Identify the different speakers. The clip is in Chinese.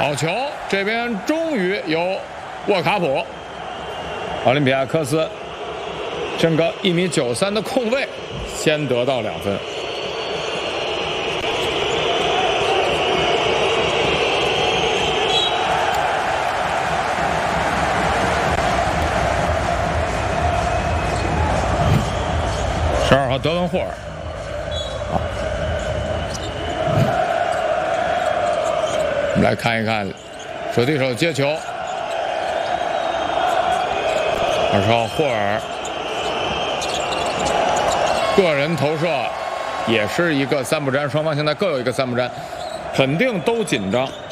Speaker 1: 好球，这边终于由沃卡普，奥林匹亚科斯，身高1.93米的控卫，先得到2分。12号德文霍尔。 我们来看一看守地手接球，20号霍尔个人投射，也是一个3不沾，双方现在各有一个3不沾，肯定都紧张。